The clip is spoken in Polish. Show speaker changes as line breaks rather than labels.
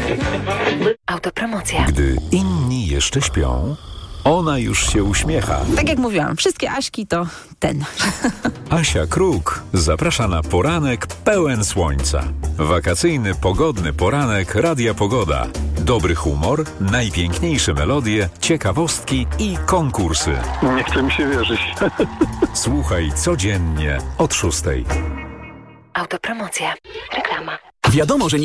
Autopromocja.
Gdy inni jeszcze śpią, ona już się uśmiecha.
Tak jak mówiłam, wszystkie Aśki to ten.
Asia Kruk zaprasza na poranek pełen słońca. Wakacyjny, pogodny poranek Radia Pogoda. Dobry humor, najpiękniejsze melodie, ciekawostki i konkursy.
Nie chce mi się wierzyć.
Słuchaj codziennie od 6:00.
Autopromocja. Reklama.
Wiadomo, że